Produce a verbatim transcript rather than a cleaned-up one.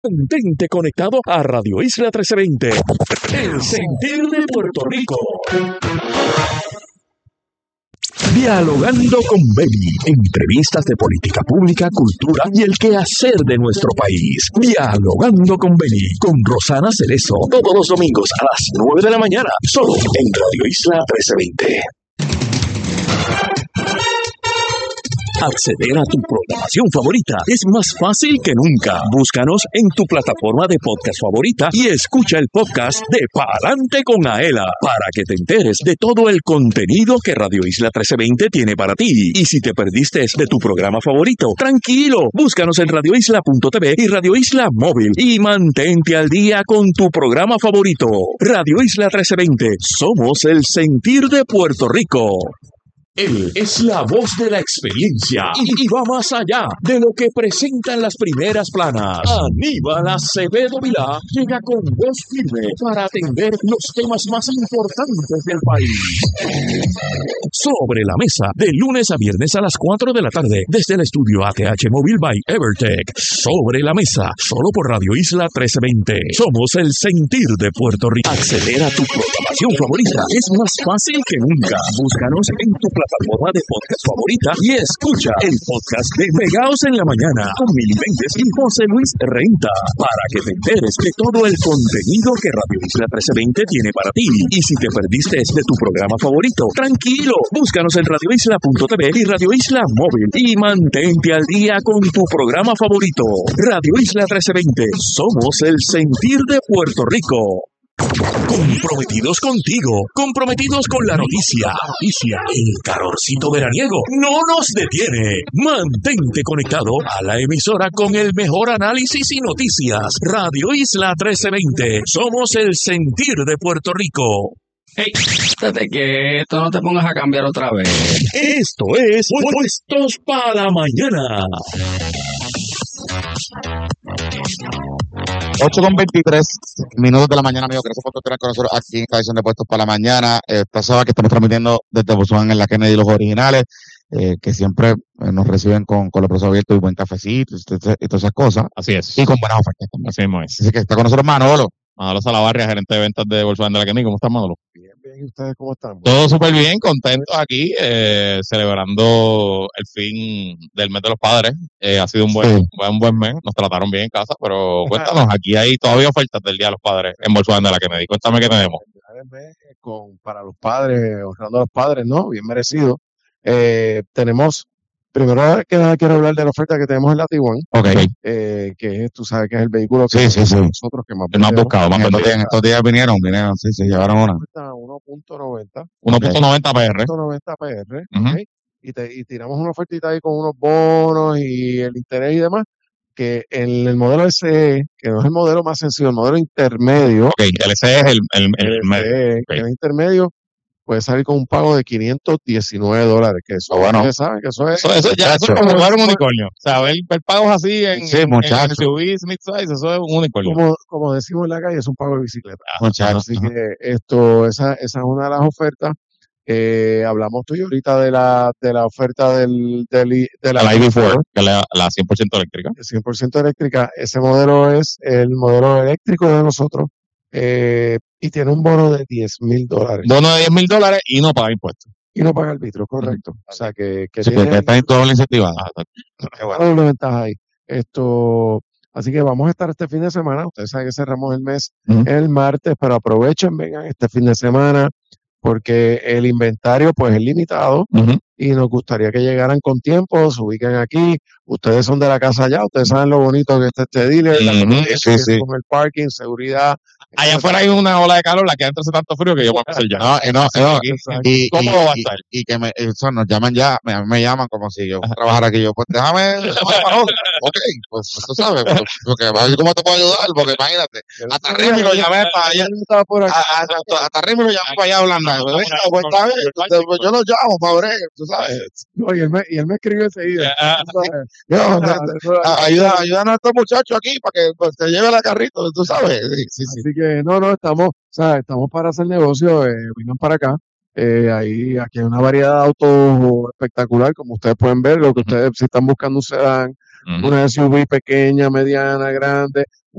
Mantente conectado a Radio Isla trece veinte, el sentir de Puerto Rico. Dialogando con Beni, entrevistas de política pública, cultura y el quehacer de nuestro país. Dialogando con Beni, con Rosana Cerezo, todos los domingos a las nueve de la mañana, solo en Radio Isla trece veinte. Acceder a tu programación favorita es más fácil que nunca. Búscanos en tu plataforma de podcast favorita y escucha el podcast de Pa'lante con Aela para que te enteres de todo el contenido que Radio Isla trece veinte tiene para ti. Y si te perdiste de tu programa favorito, tranquilo, búscanos en radio isla punto t v y Radio Isla Móvil y mantente al día con tu programa favorito. Radio Isla trece veinte, somos el sentir de Puerto Rico. Él es la voz de la experiencia y, y va más allá de lo que presentan las primeras planas. Aníbal Acevedo Vilá llega con voz firme para atender los temas más importantes del país. Sobre la mesa, de lunes a viernes a las cuatro de la tarde, desde el estudio A T H Móvil by Evertech. Sobre la mesa, solo por Radio Isla trece veinte. Somos el sentir de Puerto Rico. Acceder a tu programación favorita es más fácil que nunca. Búscanos en tu plataforma de podcast favorita y escucha el podcast de Pegaos en la Mañana con Mili Méndez y José Luis Renta para que te enteres de todo el contenido que Radio Isla trece veinte tiene para ti. Y si te perdiste de tu programa favorito, tranquilo, búscanos en radio isla punto t v y Radio Isla Móvil y mantente al día con tu programa favorito. Radio Isla trece veinte, somos el sentir de Puerto Rico. Comprometidos contigo, comprometidos con la noticia. Noticia, el calorcito veraniego no nos detiene. Mantente conectado a la emisora con el mejor análisis y noticias. Radio Isla trece veinte, somos el sentir de Puerto Rico. Hey, estate quieto, no te pongas a cambiar otra vez. Esto es Puestos para la Mañana. ocho con veintitrés minutos de la mañana, amigos. Gracias por estar con nosotros aquí en esta edición de Puestos para la Mañana. Esta sábado que estamos transmitiendo desde Botswana en la Kennedy, los originales, eh, que siempre eh, nos reciben con, con los brazos abiertos y buen cafecito y, y todas esas cosas. Así es. Y con buenas ofertas también. Así mismo es. Así que está con nosotros Manolo. Manolo Salavarria, gerente de ventas de Volkswagen de la Kennedy. ¿Cómo estás, Manolo? Bien, bien. ¿Y ustedes cómo están? Todo súper bien, contentos aquí, eh, celebrando el fin del mes de los padres. Eh, ha sido un buen, Sí. buen, buen mes. Nos trataron bien en casa, pero cuéntanos, aquí hay todavía ofertas del Día de los Padres en Volkswagen de la Kennedy. Cuéntame qué tenemos. Con, para los padres, honrando a los padres, ¿no? Bien merecido. Eh, tenemos, primero que nada quiero hablar de la oferta que tenemos en la Tiguan, Ok. eh, que es, tú sabes que es el vehículo que Sí, sí, sí. nosotros que más El más vendemos. buscado, más En estos, días, vendido. en estos días vinieron, vinieron, sí, se llevaron una. Cuesta uno punto noventa, uno punto noventa P R. uno punto noventa P R, Ujú. ¿ok? Y, te, y tiramos una ofertita ahí con unos bonos y el interés y demás, que en el modelo S E, que no es el modelo más sencillo, el modelo intermedio, Ok, el S es el, el, el, el el medio. S E, Ok. que es intermedio, puede salir con un pago de quinientos diecinueve dólares, que eso, Ah, bueno. ustedes saben que eso es... Eso, eso ya eso es Muchacho. como jugar un unicornio. O sea, ver, ver pagos así en, Sí, en, en muchacho. S U Vs, mid-size, eso es un unicornio. Como, como decimos en la calle, es un pago de bicicleta. Muchachos. Así que esto, esa, esa es una de las ofertas. Eh, hablamos tú y yo ahorita de la, de la oferta del, del, i- de la La I V cuatro, que es la, la cien por ciento eléctrica. cien por ciento eléctrica. Ese modelo es el modelo eléctrico de nosotros, eh, y tiene un bono de diez mil dólares. Bono de diez mil dólares y no paga impuestos. Y no paga el vitro, correcto. O sea que, que Sí, que tiene está en doble incentivada. Qué bueno. una doble ventaja ahí. Esto, así que vamos a estar este fin de semana. Ustedes saben que cerramos el mes Ujú. el martes, pero aprovechen, vengan este fin de semana, porque el inventario pues es limitado Ujú. y nos gustaría que llegaran con tiempo, se ubiquen aquí. Ustedes son de la casa allá, ustedes saben lo bonito que está este dealer, la Ujú, conveniencia sí, que sí. tiene con el parking, seguridad. Allá afuera hay una ola de calor, la que entra hace tanto frío que yo puedo hacer ya. No, y no, Sí, no, aquí. Exacto. y, ¿Cómo y- va a y- estar? y que me, eso nos llaman ya, me, a mí me llaman como si yo trabajara aquí, yo, pues déjame, déjame para otro. Ok, pues tú sabes, pues, porque a ver cómo te puedo ayudar, porque imagínate, hasta Remy lo llamé para allá, Él estaba por a- aquí. a- hasta, hasta Remy lo llamé para allá hablando, pues, venga, pues, está bien, pues, pues, yo lo llamo para ver, tú sabes. No, y, él me, y él me escribió enseguida. Ah, tú sabes. Yo, Ah, de- de- a- ayuda, ayúdanos a estos muchachos aquí para que pues, te lleve la carrito, tú sabes. Sí, sí, sí. Así que no, no, estamos, o sea, estamos para hacer negocio, eh, vengan para acá. Eh, ahí, aquí hay una variedad de autos espectacular, como ustedes pueden ver, lo que ustedes, si están buscando un sedán, Ujú. una S U V pequeña, mediana, grande,